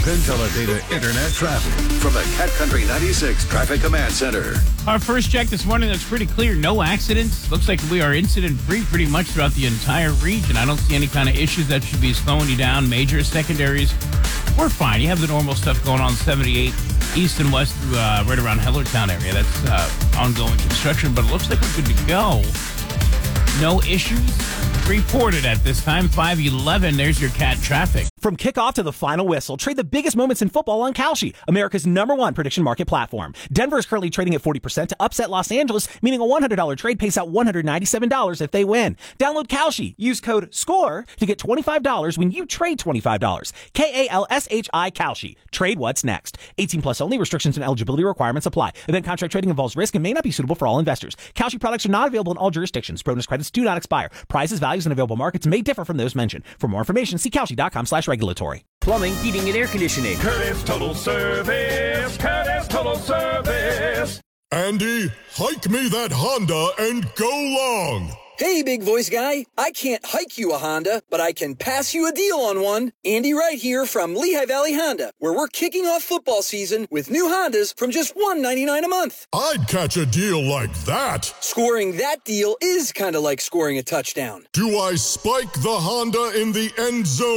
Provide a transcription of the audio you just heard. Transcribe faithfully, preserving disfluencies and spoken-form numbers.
Consolidated Internet traffic from the Cat Country ninety-six Traffic Command Center. Our first check this morning, that's pretty clear. No accidents. Looks like we are incident-free pretty much throughout the entire region. I don't see any kind of issues that should be slowing you down. Major secondaries, we're fine. You have the normal stuff going on seventy-eight east and west through uh, right around Hellertown area. That's uh, ongoing construction, but it looks like we're good to go. No issues reported at this time. five eleven, there's your Cat traffic. From kickoff to the final whistle, trade the biggest moments in football on Kalshi, America's number one prediction market platform. Denver is currently trading at forty percent to upset Los Angeles, meaning a one hundred dollars trade pays out one hundred ninety-seven dollars if they win. Download Kalshi. Use code SCORE to get twenty-five dollars when you trade twenty-five dollars. K A L S H I Kalshi. Trade what's next. eighteen plus only. Restrictions and eligibility requirements apply. Event contract trading involves risk and may not be suitable for all investors. Kalshi products are not available in all jurisdictions. Bonus credits do not expire. Prizes, values, and available markets may differ from those mentioned. For more information, see Kalshi.com slash regulatory. Plumbing, heating, and air conditioning. Curtis Total Service. Curtis Total Service. Andy, hike me that Honda and go long. Hey, big voice guy. I can't hike you a Honda, but I can pass you a deal on one. Andy Wright here from Lehigh Valley Honda, where we're kicking off football season with new Hondas from just one hundred ninety-nine dollars a month. I'd catch a deal like that. Scoring that deal is kind of like scoring a touchdown. Do I spike the Honda in the end zone?